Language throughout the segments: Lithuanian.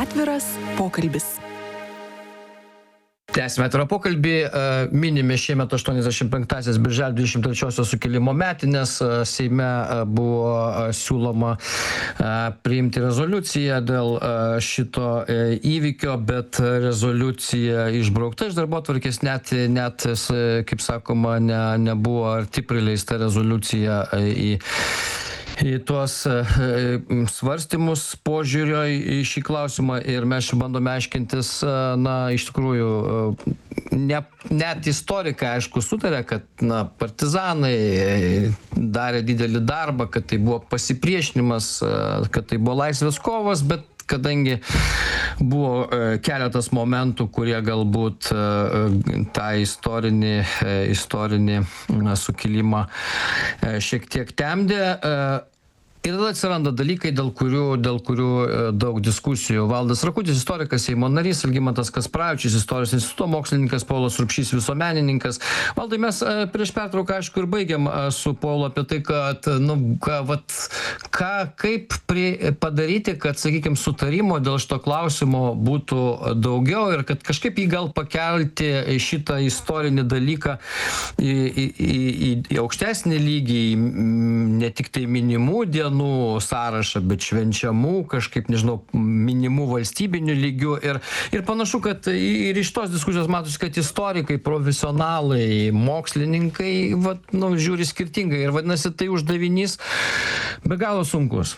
Atviras pokalbis. Tęsime atvirą pokalbį. Minime šiemet 85-asias birželio 23-osios sukilimo metinės. Seime buvo siūloma priimti rezoliuciją dėl šito įvykio, bet rezoliucija išbraukta iš darbotvarkės, net kaip sakoma, nebuvo arti prileista rezoliucija į tuos svarstymus požiūrio į šį klausimą ir mes čia bandome aiškintis, iš tikrųjų, net istorikai, aišku, sutarė, kad, partizanai darė didelį darbą, kad tai buvo pasipriešinimas, kad tai buvo laisvės kovos, bet kadangi buvo keletas momentų, kurie galbūt tą istorinį sukilimą šiek tiek temdė. Ir tada atsiranda dalykai, dėl kurių daug diskusijų. Valdas Rakutis, istorikas, Seimo narys, Algimantas Kasparavičius, Istorijos instituto mokslininkas, Povilas Urbšys, visuomenininkas. Valdai, mes prieš pertrauką, aišku, ir baigiam su Povilu apie tai, kad, kaip padaryti, kad, sakykime, sutarimo dėl šito klausimo būtų daugiau ir kad kažkaip jį gal pakelti šitą istorinį dalyką į aukštesnį lygį, ne tik tai minimų dienų sąrašą, bet švenčiamų, kažkaip, nežinau, minimų valstybinių lygių. Ir panašu, kad ir iš tos diskusijos matosi, kad istorikai, profesionalai, mokslininkai, žiūri skirtingai. Ir vadinasi, tai uždavinys be galo sunkus.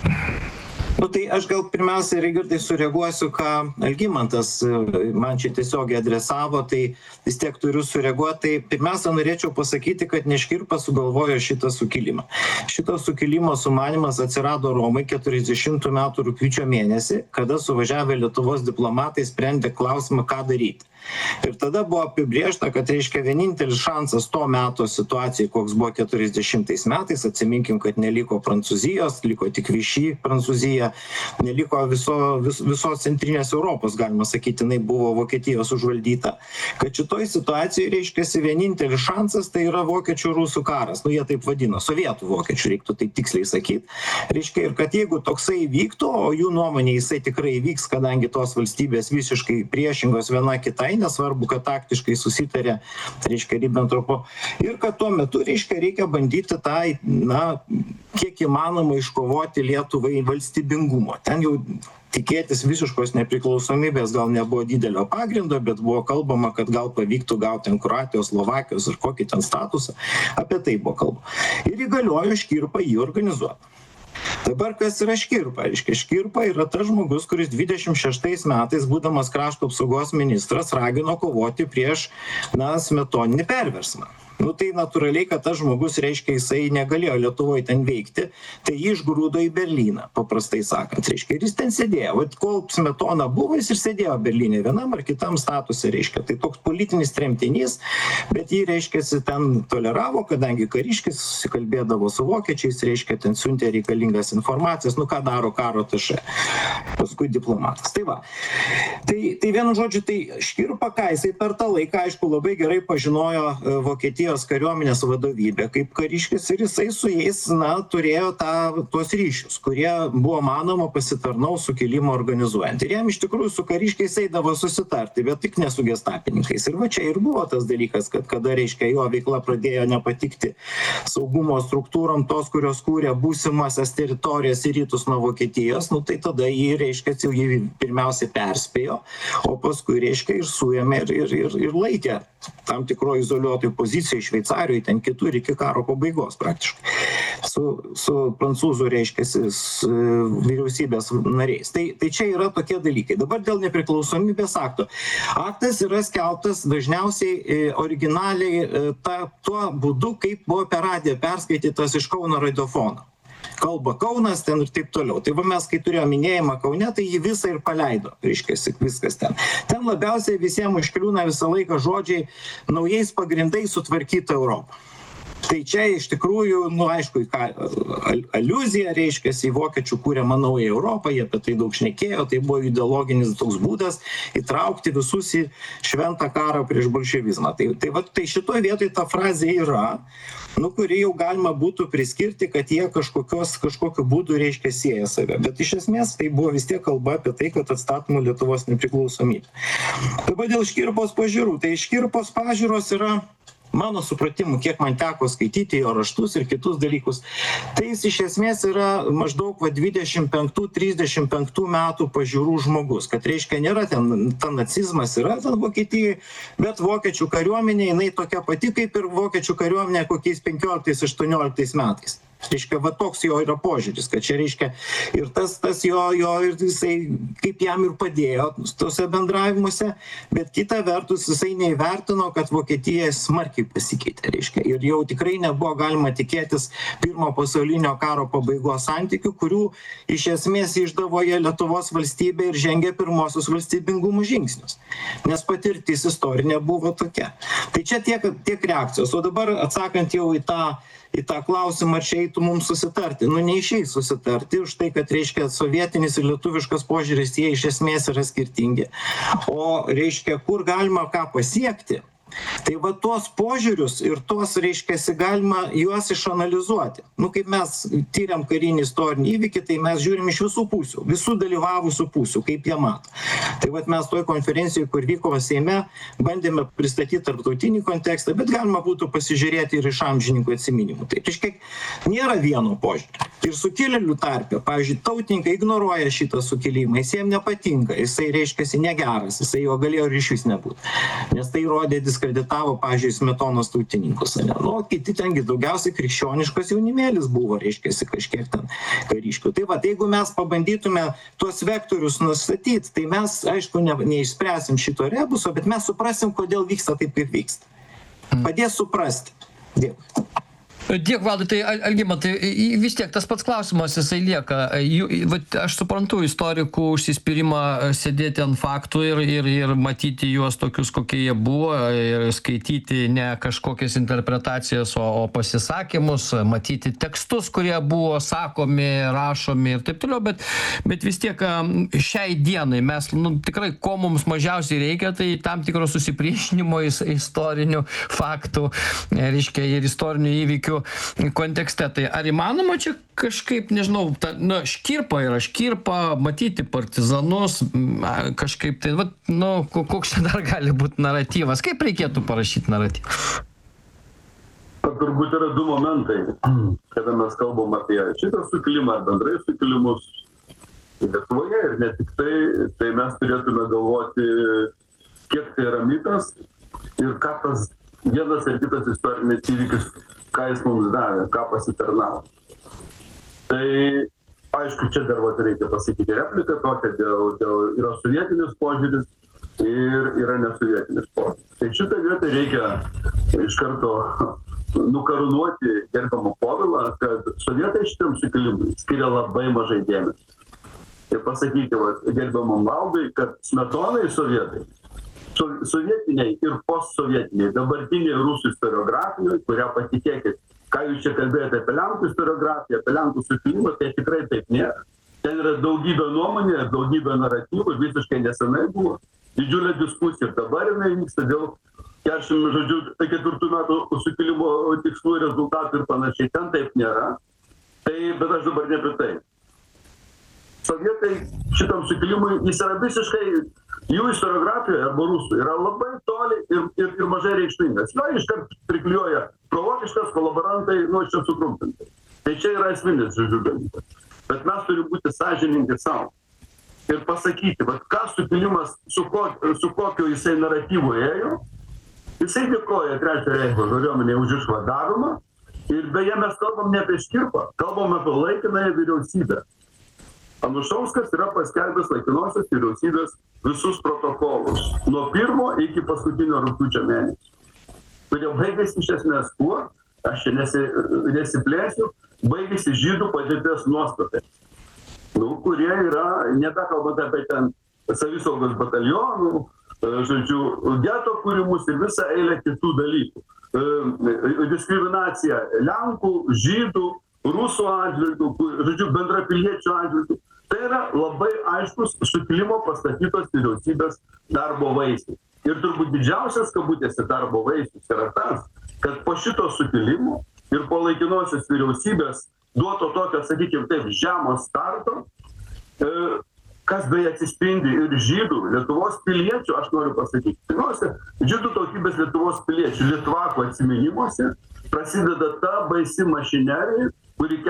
Tai aš gal pirmiausia, Raigardai, sureaguosiu, ką Algimantas man čia tiesiogiai adresavo, tai vis tiek turiu sureaguoti. Tai pirmiausia, norėčiau pasakyti, kad ne Škirpa sugalvojo šitą sukilimą. Šito sukilimo sumanymas atsirado Romai 40 metų rugpjūčio mėnesį, kada suvažiavę Lietuvos diplomatai sprendė klausimą, ką daryti. Ir tada buvo apibrėžta, kad reiškia vienintelis šansas to meto situacijai, koks buvo 40 metais, atsiminkim, kad neliko Prancūzijos, liko tik Vichy Prancūzija, neliko visos centrinės Europos, galima sakyti, jinai buvo Vokietijos užvaldyta. Kad šitoj situacijai reiškiasi vienintelis šansas, tai yra vokiečių-rusų karas. Jie taip vadino, sovietų vokiečių, reiktų tai tiksliai sakyti. Reiškia, ir kad jeigu toksai vyktų, o jų nuomonė jisai tikrai vyks, kadangi tos valstybės visiškai priešingos viena kitai, nesvarbu, kad taktiškai susitarė, reiškia, Ribbentropo, ir kad tuo metu, reiškia, reikia bandyti tą, kiek įmanoma iškovoti Lietuvai valstybingumo. Ten jau tikėtis visiškos nepriklausomybės gal nebuvo didelio pagrindo, bet buvo kalbama, kad gal pavyktų gauti Kroatijos, Slovakijos ir kokį ten statusą. Apie tai buvo kalba. Ir įgaliojo Škirpa jį organizuoti. Dabar kas yra Škirpa? Škirpa yra tas žmogus, kuris 26 metais, būdamas krašto apsaugos ministras, ragino kovoti prieš smetoninį perversmą. Tai natūraliai, kad tas žmogus, reiškia, jisai negalėjo Lietuvoje ten veikti, tai jį išgrūdo į Berlyną, paprastai sakant, reiškia, ir jis ten sėdėjo. Kol Smetona buvo, jis ir sėdėjo Berlyne, vienam ar kitam statuse, reiškia. Tai toks politinis tremtinys, bet jį, reiškia, ten toleravo, kadangi kariškis susikalbėdavo su vokiečiais, reiškia, ten siuntė reikalingas informacijas, ką daro karo atašė, paskui diplomatas. Tai va. Tai vienu žodžiu, tai Škirpa, jisai per tą laiką, aišku, labai gerai pažinojo Vokietijos kariuomenės vadovybė kaip kariškis ir jisai su jais, turėjo tuos ryšius, kurie buvo manoma pasitarnaus sukilimo organizuojant. Ir jam iš tikrųjų su kariškiais eidavo susitarti, bet tik ne su gestapininkais. Ir va čia ir buvo tas dalykas, kad kada, reiškia, jo veikla pradėjo nepatikti saugumo struktūrom, tos, kurios kūrė būsimasias teritorijas į rytus nuo Vokietijos, tai tada jį, reiškia, jau jį pirmiausia perspėjo, o paskui, reiškia, ir suėmė ir laikė tam tikroje izoliuotoje pozicijoje Šveicarijoje, ten kitur iki karo pabaigos praktiškai. Su prancūzų, reiškia, vyriausybės nariais. Tai čia yra tokie dalykai. Dabar dėl nepriklausomybės akto. Aktas yra skelbtas dažniausiai originaliai tuo būdu, kaip buvo per radiją perskaitytas iš Kauno radiofono. Kalba Kaunas ten ir taip toliau. Tai mes, kai turėjo minėjimą Kaune, tai jį visą ir paleido, reiškia, viskas ten. Ten labiausiai visiems užkliūna visą laiką žodžiai naujais pagrindais sutvarkyta Europą. Tai čia iš tikrųjų, aišku, aliuzija reiškia į vokiečių kūriamą naują Europą, jie apie tai daug šnekėjo, tai buvo ideologinis toks būdas įtraukti visus į šventą karą prieš bolševizmą. Tai šitoje vietoje ta frazė yra, kuri jau galima būtų priskirti, kad jie kažkokiu būdu reiškia sieja save. Bet iš esmės tai buvo vis tiek kalba apie tai, kad atstatoma Lietuvos nepriklausomybė. Dabar dėl Škirpos pažiūrų. Tai Škirpos pažiūros yra, mano supratimu, kiek man teko skaityti jo raštus ir kitus dalykus, tai jis iš esmės yra maždaug 25-35 metų pažiūrų žmogus, kad reiškia nėra ten, ta nacizmas yra ten Vokietijai, bet vokiečių kariuomenė, jinai tokia pati kaip ir vokiečių kariuomenė kokiais 15-18 metais. Reiškia, va toks jo yra požiūris, kad čia reiškia ir tas jo ir jisai kaip jam ir padėjo tose bendravimuose, bet kita vertus jisai neįvertino, kad Vokietija smarkiai pasikeitė, reiškia. Ir jau tikrai nebuvo galima tikėtis pirmo pasaulinio karo pabaigos santykių, kurių iš esmės išdavoje Lietuvos valstybė ir žengė pirmosius valstybingumo žingsnius. Nes patirtis istorinė buvo tokia. Tai čia tiek reakcijos. O dabar atsakant jau į tą klausimą, ar čia eitų mums susitarti. Neišeis susitarti už tai, kad, reiškia, sovietinis ir lietuviškas požiūris, jie iš esmės yra skirtingi. O, reiškia, kur galima ką pasiekti, tai va tuos požiūrius ir tuos, reiškia, galima juos išanalizuoti. Kaip mes tyriam karinį istorinį įvykį, tai mes žiūrim iš visų pusių, visų dalyvavusių pusių, kaip jie mato. Tai va mes toj konferencijoje, kur vyko Seime, bandėme pristatyti tarptautinį kontekstą, bet galima būtų pasižiūrėti ir iš amžininkų atsiminimų. Tai reiškia, nėra vieno požiūrio. Ir sukilėlių tarpe, pavyzdžiui, tautininkai ignoruoja šitą sukilimą, jis jiems nepatinka, jisai reiškia negeras, jisai jo galėjo ir iš vis nebūti. Nes tai rodė diskreditavo, pavyzdžiui, Smetonos tautininkus. Kiti tengi daugiausiai krikščioniškas jaunimėlis buvo, reiškia, kažkiek ten kariškių. Tai va, jeigu mes pabandytume tuos vektorius nustatyti, tai mes, aišku, neišspręsim šito rebuso, bet mes suprasim, kodėl vyksta taip, kaip vyksta. Padės suprasti. Dėkui. Dėkui, Valdai, tai Algimantai, vis tiek tas pats klausimas jisai lieka. Aš suprantu istorikų užsispyrimą sėdėti ant faktų ir matyti juos tokius, kokie jie buvo, ir skaityti ne kažkokias interpretacijas, o pasisakymus, matyti tekstus, kurie buvo sakomi, rašomi ir taip toliau, bet vis tiek šiai dienai mes tikrai, ko mums mažiausiai reikia, tai tam tikro susipriešinimo istorinių faktų, reiškia, ir istorinių įvykių kontekste. Tai ar įmanoma čia kažkaip, nežinau, Škirpa yra Škirpa, matyti partizanus, kažkaip tai, koks čia dar gali būti naratyvas? Kaip reikėtų parašyti naratyvą? Turbūt yra du momentai, kada mes kalbam apie šitą sukilimą ar bendrai sukilimus Lietuvoje ir ne tik tai mes turėtume galvoti, kiek tai yra mitas ir ką tas vienas ir kitas istorinis įvykis, ką jis mums davė, ką pasitarnavo. Tai aišku, čia dar reikia pasakyti repliką tokią, dėl yra sovietinis požiūris ir yra nesovietinis požiūris. Tai šitą vietą reikia iš karto nukarūnuoti gerbiamą Povilą, kad sovietai šitam sukilimui skiria labai mažai dėmesio. Ir pasakyti gerbiamam Valdui, kad Smetonai sovietai, sovietiniai ir postsovietiniai, dabartiniai rusų istoriografijoje, kurią patikėkit, ką jūs čia kalbėjote apie Lenkų istoriografiją, apie Lenkų sukilimą, tai tikrai taip nėra. Ten yra daugybė nuomonė, daugybė naratyvų, visiškai nesenai buvo didžiulė diskusija ir dabar jinai vyksta dėl 44 metų sukilimo tikslų ir rezultatų ir panašiai. Ten taip nėra. Bet aš dabar ne apie tai. Sovietai šitam sukilimui, jis yra visiškai, jų istoriografijoje arba rusų yra labai toli ir mažai reikšmingas. Jo iškart priklijuoja provokiškas, kolaborantai, čia sutrumpintai. Tai čia yra esminis dalykas. Bet mes turime būti sąžiningi savo. Ir pasakyti, ką sukilimas, su kokiu jisai naratyvu ėjo, jisai dėkoja Trečiojo Reicho kariuomenei už išvadavimą. Ir beje, mes kalbam ne apie Škirpą, kalbam apie laikinąją vyriausybę. Anušauskas yra paskelbęs laikinosios vyriausybės visus protokolus nuo 1 iki paskutinio rugpjūčio mėnesio, kurie baigėsi iš esmės tuo, aš čia nesiplėsiu, baigėsi žydų padėties nuostatai, kurie yra, nebekalbant apie ten savisaugos batalionų, geto kūrimus ir visą eilę kitų dalykų. diskriminacija Lenkų, žydų, rusų atžvilgių, žodžiu, bendrapiliečių atžvilgių. Tai yra labai aiškus sukilimo pastatytos vyriausybės darbo vaisiai. Ir turbūt didžiausias kabutėse darbo vaisius yra tas, kad po šito sukilimo ir po laikinosios vyriausybės duoto tokio, sakykime taip, žemo starto, kas beje atsispindi ir žydų, Lietuvos piliečių, aš noriu pasakyti. Pirmiausia, žydų tautybės Lietuvos piliečių, Litvakų atsiminimuose prasideda ta baisi mašinerija, kuri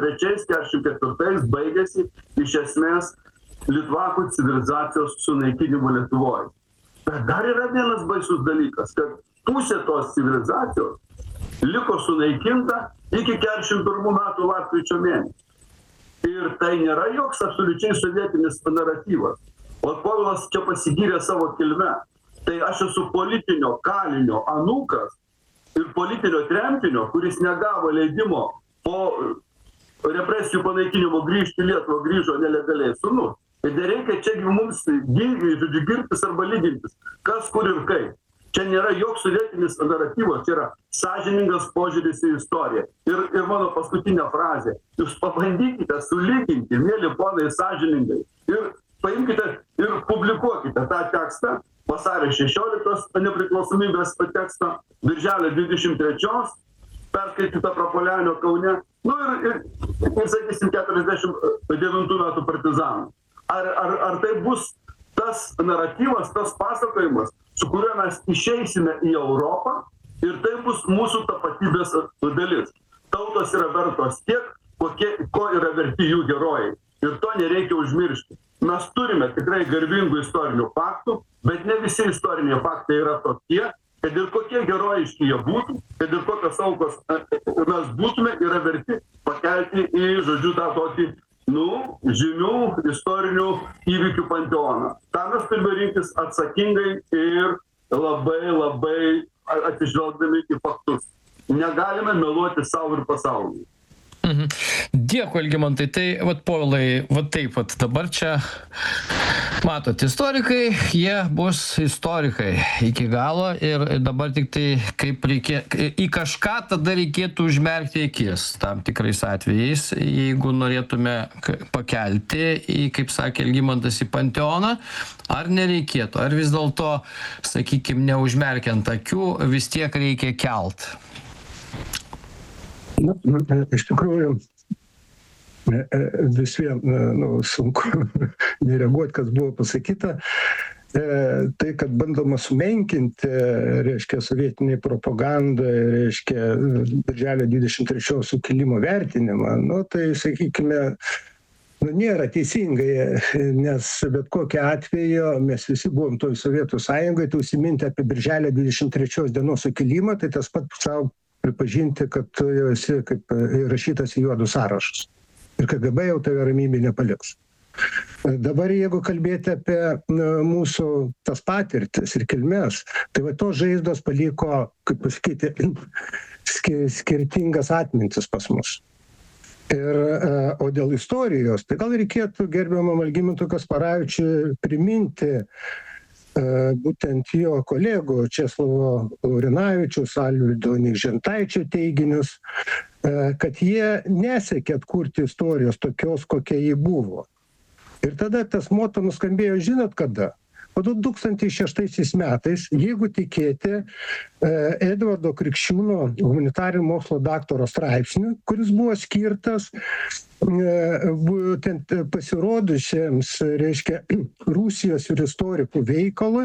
43-44 baigėsi iš esmės Litvakų civilizacijos sunaikinimu Lietuvoje. Bet dar yra vienas baisus dalykas, kad pusė tos civilizacijos liko sunaikinta iki 41 metų lapkričio mėnesio. Ir tai nėra joks absoliučiai sovietinis naratyvas. O Povilas čia pasigyrė savo kilme. Tai aš esu politinio kalinio anūkas ir politinio tremtinio, kuris negavo leidimo po represijų panaikinimo grįžti į Lietuvą, grįžo nelegaliai sūnus. Ir nereikia čia mums girtis arba lygintis, kas kur ir kaip. Čia nėra joks sovietinis naratyvas, čia yra sąžiningas požiūris į istoriją. Ir mano paskutinė frazė. Jūs pabandykite sulyginti, mėly ponai, sąžiningai. Ir paimkite ir publikuokite tą tekstą, vasario 16 nepriklausomybės tekstą, birželio 23, perskaitytą Prapuolenio Kaune, ir sakysim, 49 metų partizanų. Ar tai bus tas naratyvas, tas pasakojimas, su kuriuo mes išeisime į Europą ir tai bus mūsų tapatybės dalis. Tautos yra vertos tiek, ko yra verti jų herojai. Ir to nereikia užmiršti. Mes turime tikrai garbingų istorinių faktų, bet ne visi istoriniai faktai yra tokie, kad ir kokie herojiški jie būtų, kad ir kokios aukos mes būtume, yra verti pakelti į, žodžiu, tą tokį žymių istorinių įvykių panteoną. Tam mes turime rinktis atsakingai ir labai atsižvelgdami į faktus. Negalime meluoti savo ir pasauliui. Dėkui, Algimantai. Tai, Povilai, taip, dabar čia, matot, istorikai, jie bus istorikai iki galo ir dabar tik tai, kaip į kažką tada reikėtų užmerkti akis tam tikrais atvejais, jeigu norėtume pakelti į, kaip sakė Algimantas, į panteoną, ar nereikėtų, ar vis dėlto, sakykime, neužmerkiant akių, vis tiek reikia kelt. Iš tikrųjų, vis vien sunku nereaguoti, kas buvo pasakyta. Tai, kad bandoma sumenkinti, reiškia, sovietinė propaganda, reiškia, birželio 23 sukilimo vertinimą, tai, sakykime, nėra teisingai, nes bet kokiu atveju mes visi buvom toj Sovietų Sąjungoje, tai užsiminti apie birželio 23 dienos sukilimą, tai tas pat savo pripažinti, kad tu jau esi kaip rašytas į juodus sąrašus. Ir KGB jau tave ramybė nepaliks. Dabar jeigu kalbėti apie mūsų tas patirtis ir kilmes, tai tos žaizdos paliko, kaip pasakyti, skirtingas atmintis pas mus. O dėl istorijos, tai gal reikėtų gerbiamam Algimantui Kasparavičiui priminti būtent jo kolegų Česlovo Laurinavičiaus, Alvydo Nikžentaičio teiginius, kad jie nesiekė atkurti istorijos tokios, kokia ji buvo. Ir tada tas moto nuskambėjo, žinot kada? O 2006 metais, jeigu tikėti Edvardo Krikščiūno humanitarinio mokslo daktaro straipsnių, kuris buvo skirtas būtent pasirodusiems, reiškia, Rusijos ir istorikų veikalui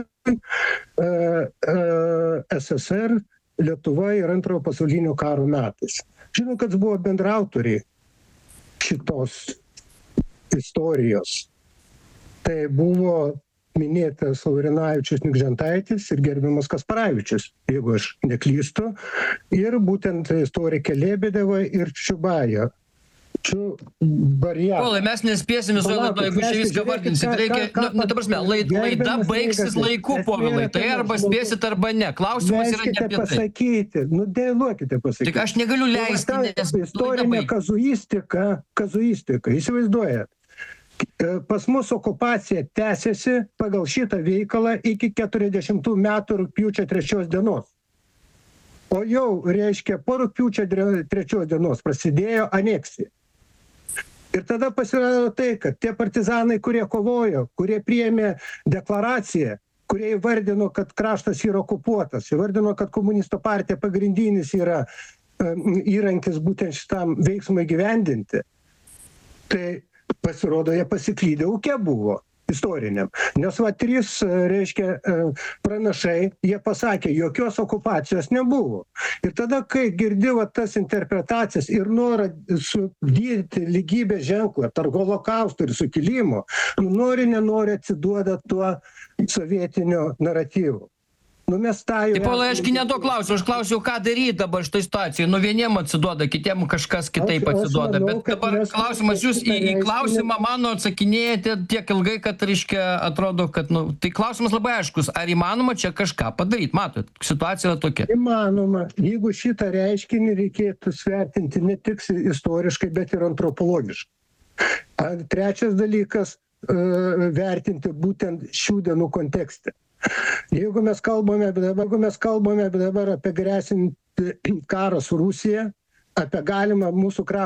SSR, Lietuva ir Antrojo pasaulinio karo metais. Žinau, kad buvo bendraautoriai šitos istorijos. Tai buvo minėtas Laurinavičius Nikžentaitis ir gerbiamas Kasparavičius, jeigu aš neklystu, ir būtent istorikė Lebedeva ir Čiubaja. Polai, mes nespėsim viso laiko, jeigu čia viską vardinsit, reikia, ta prasme, laida baigsis laiku, Povilai, tai arba spėsit, arba ne. Klausimas yra ne apie tai. Pasakyti, dėluokite pasakyti. Tik aš negaliu leisti, nes istorinė kazuistika, įsivaizduojat. Pas mus okupacija tęsiasi pagal šitą veikalą iki 40 metų rugpjūčio 3 dienos. O jau, reiškia, po rugpjūčio 3 dienos prasidėjo aneksija. Ir tada pasirodo tai, kad tie partizanai, kurie kovojo, kurie priėmė deklaraciją, kurie įvardino, kad kraštas yra okupuotas, įvardino, kad komunistų partija pagrindinis yra įrankis būtent šitam veiksmui gyvendinti, tai pasirodo, jie pasiklydė ūke buvo istoriniam. Nes va 3, reiškia, pranašai, jie pasakė, jokios okupacijos nebuvo. Ir tada, kai girdi va tas interpretacijas ir norą sudėti lygybės ženklą tarp holokausto ir sukilimo, nenori atsiduoda tuo sovietinio naratyvu. Mes tą jau... Tai Paulai, aš ne to klausiu, aš klausiu, ką daryti dabar šitoj situacijoj. Vieniem atsiduoda, kitiem kažkas kitaip atsiduoda. Bet dabar klausimas, jūs į klausimą mano atsakinėjate tiek ilgai, kad, reiškia, atrodo, kad, tai klausimas labai aiškus. Ar įmanoma čia kažką padaryti? Matot, situacija yra tokia. Įmanoma. Jeigu šitą reiškinį reikėtų svertinti ne tik istoriškai, bet ir antropologiškai. Trečias dalykas vertinti būtent šių dienų kontekste. Jeigu mes kalbame dabar apie grėsinti karą su Rusija, apie galimą mūsų krašto